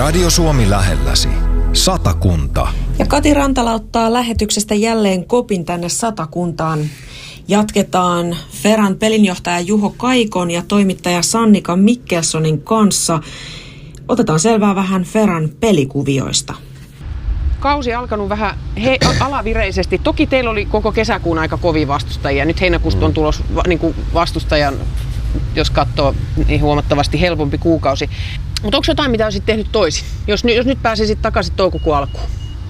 Radio Suomi lähelläsi. Satakunta. Ja Kati Rantala ottaa lähetyksestä jälleen kopin tänne Satakuntaan. Jatketaan Ferran pelinjohtaja Juho Kaikon ja toimittaja Sannika Mikkelsonin kanssa. Otetaan selvää vähän Ferran pelikuvioista. Kausi alkanut vähän alavireisesti. Toki teillä oli koko kesäkuun aika kovia vastustajia. Nyt heinäkuusta on tulos niin vastustajan, jos katsoo, niin huomattavasti helpompi kuukausi. Mutta onko jotain, mitä olisit tehnyt toisin, jos nyt pääsisit takaisin toukokuun alkuun?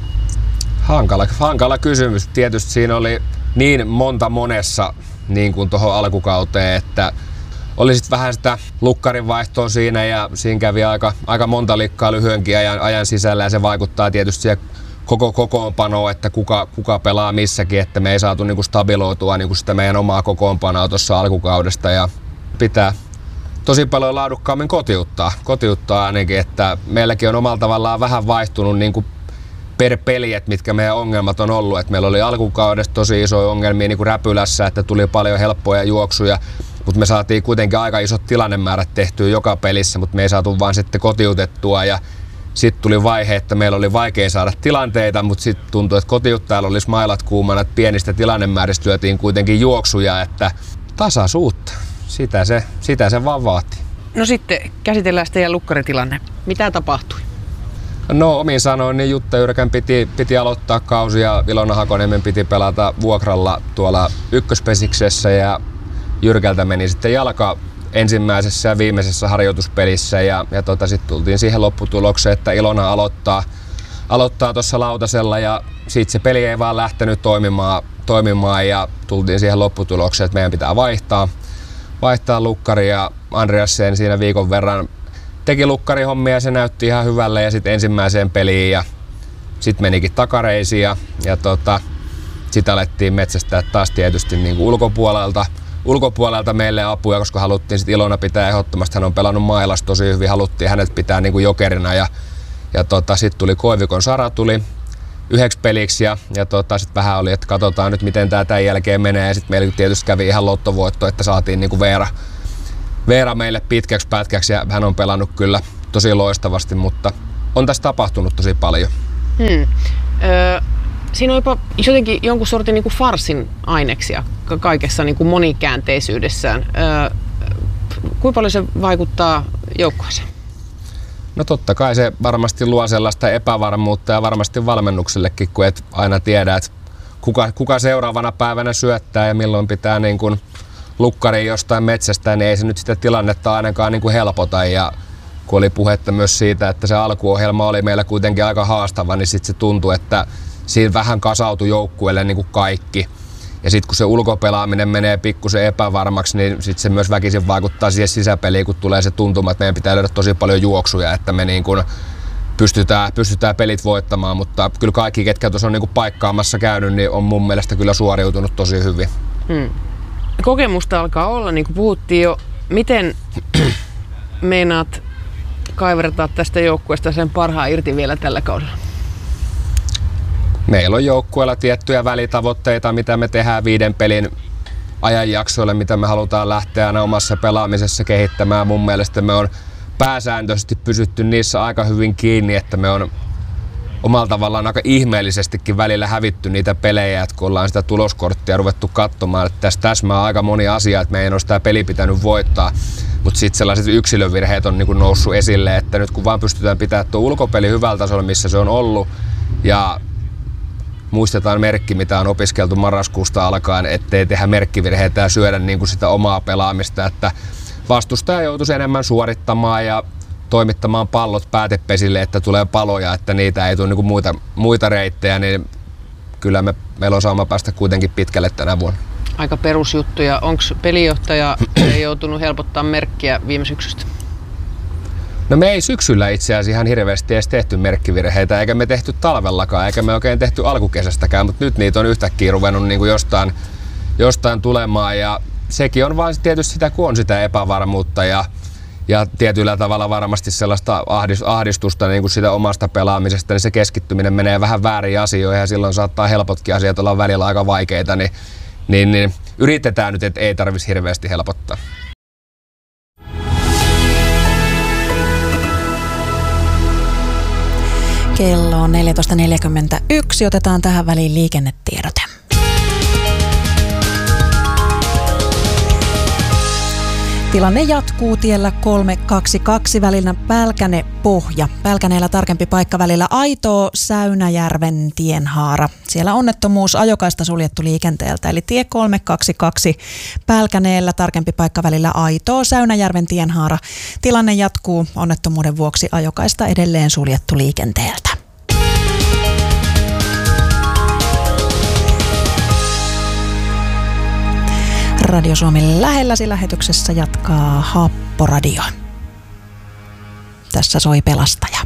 Hankala kysymys. Tietysti siinä oli niin monessa niin kuin tuohon alkukauteen, että oli sitten vähän sitä lukkarin vaihtoa siinä ja siinä kävi aika monta likkaa lyhyenkin ajan sisällä ja se vaikuttaa tietysti siihen koko kokoonpanoon, että kuka pelaa missäkin, että me ei saatu niinku stabiloitua niinku sitä meidän omaa kokoonpanoa tuossa alkukaudesta ja pitää tosi paljon laadukkaammin kotiuttaa ainakin, että meilläkin on omalla tavallaan vähän vaihtunut niinku per peli, että mitkä meidän ongelmat on ollut, että meillä oli alkukaudesta tosi isoja ongelmia niinku räpylässä, että tuli paljon helppoja juoksuja, mutta me saatiin kuitenkin aika isot tilannemäärät tehtyä joka pelissä, mutta me ei saatu vaan sitten kotiutettua ja sitten tuli vaihe, että meillä oli vaikea saada tilanteita, mutta sitten tuntui, että kotiuttajalla olisi mailat kuumana, että pienistä tilannemääristä lyötiin kuitenkin juoksuja, että tasaisuutta, sitä se vaan vaatii. No sitten käsitellään teidän lukkaritilanne. Mitä tapahtui? No omin sanoin, niin Jutta Yrkän piti aloittaa kausi ja Ilona Hakoniemen piti pelata vuokralla tuolla ykköspesiksessä ja Jyrkältä meni sitten jalka ensimmäisessä ja viimeisessä harjoituspelissä ja sitten tultiin siihen lopputulokseen, että Ilona aloittaa tuossa lautasella ja siitä se peli ei vaan lähtenyt toimimaan ja tultiin siihen lopputulokseen, että meidän pitää vaihtaa lukkari ja Andreasen siinä viikon verran teki lukkarihommia ja se näytti ihan hyvälle ja sitten ensimmäiseen peliin ja sitten menikin takareisiin ja sitten alettiin metsästää taas tietysti niin kuin ulkopuolelta meille apuja, koska haluttiin sitten Ilona pitää ehdottomasti, hän on pelannut mailasta tosi hyvin, haluttiin hänet pitää niin kuin jokerina ja sitten tuli Koivikon Sara tuli yhdeksi peliksi ja sitten vähän oli, että katsotaan nyt miten tämä tämän jälkeen menee ja sitten meillä tietysti kävi ihan lottovoitto, että saatiin niin kuin Veera meille pitkäksi pätkäksi ja hän on pelannut kyllä tosi loistavasti, mutta on tässä tapahtunut tosi paljon. Siinä on jopa jotenkin jonkun sortin niin kuin farssin aineksia kaikessa niin kuin monikäänteisyydessään. Kuinka paljon se vaikuttaa joukkueeseen? No totta kai se varmasti luo sellaista epävarmuutta ja varmasti valmennuksellekin, kun et aina tiedä, että kuka seuraavana päivänä syöttää ja milloin pitää niin kuin lukkariin jostain metsästä, niin ei se nyt sitä tilannetta ainakaan niin kuin helpota. Ja kun oli puhetta myös siitä, että se alkuohjelma oli meillä kuitenkin aika haastava, niin sitten se tuntui, että siinä vähän kasautui joukkueelle niin kuin kaikki. Ja sitten kun se ulkopelaaminen menee pikkusen epävarmaksi, niin sitten se myös väkisin vaikuttaa siihen sisäpeliin, kun tulee se tuntuma, että meidän pitää löydä tosi paljon juoksuja, että me niin kuin pystytään pelit voittamaan. Mutta kyllä kaikki, ketkä tuossa on niin kuin paikkaamassa käynyt, niin on mun mielestä kyllä suoriutunut tosi hyvin. Kokemusta alkaa olla, niin kuin puhuttiin jo. Miten meinaat kaivertaa tästä joukkueesta sen parhaan irti vielä tällä kaudella? Meillä on joukkueella tiettyjä välitavoitteita, mitä me tehdään 5 pelin ajanjaksoille, mitä me halutaan lähteä aina omassa pelaamisessa kehittämään. Mun mielestä me on pääsääntöisesti pysytty niissä aika hyvin kiinni, että me on omalla tavallaan aika ihmeellisestikin välillä hävitty niitä pelejä, että kun ollaan sitä tuloskorttia ruvettu katsomaan, että tässä täsmää aika moni asia, että meidän on sitä peli pitänyt voittaa, mutta sitten sellaiset yksilövirheet on niin kuin noussut esille, että nyt kun vaan pystytään pitämään tuo ulkopeli hyvällä tasolla, missä se on ollut, ja muistetaan merkki, mitä on opiskeltu marraskuusta alkaen, ettei tehdä merkkivirheitä ja syödä niin kuin sitä omaa pelaamista, että vastustaja joutuisi enemmän suorittamaan ja toimittamaan pallot päätepesille, että tulee paloja, että niitä ei tule niin kuin muita reittejä, niin kyllä meillä on saama päästä kuitenkin pitkälle tänä vuonna. Aika perusjuttuja. Onko pelijohtaja joutunut helpottaa merkkiä viime syksystä? No me ei syksyllä itse asiassa ihan hirveästi edes tehty merkkivirheitä, eikä me tehty talvellakaan, eikä me oikein tehty alkukesästäkään, mutta nyt niitä on yhtäkkiä ruvennut niin kuin jostain tulemaan ja sekin on vaan tietysti sitä, kun on sitä epävarmuutta ja tietyllä tavalla varmasti sellaista ahdistusta niin kuin sitä omasta pelaamisesta, niin se keskittyminen menee vähän väärin asioihin ja silloin saattaa helpotkin asiat olla välillä aika vaikeita, niin yritetään nyt, että ei tarvitsisi hirveästi helpottaa. Kello on 14.41. Otetaan tähän väliin liikennetiedote. Tilanne jatkuu tiellä 322 välillä Pälkäne-Pohja. Pälkäneellä tarkempi paikka välillä Aitoo Säynäjärven tienhaara. Siellä onnettomuus, ajokaista suljettu liikenteeltä. Eli tie 322 Pälkäneellä tarkempi paikka välillä Aitoo Säynäjärven tienhaara. Tilanne jatkuu, onnettomuuden vuoksi ajokaista edelleen suljettu liikenteeltä. Radio Suomi lähelläsi lähetyksessä jatkaa Happoradio. Tässä soi pelastaja.